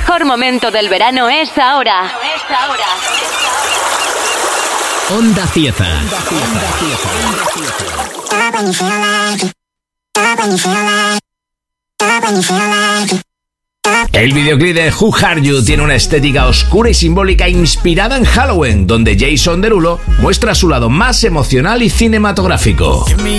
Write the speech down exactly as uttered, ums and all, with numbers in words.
mejor momento del verano es ahora. Onda Cieza. El videoclip de Who Are You tiene una estética oscura y simbólica inspirada en Halloween, donde Jason Derulo muestra su lado más emocional y cinematográfico.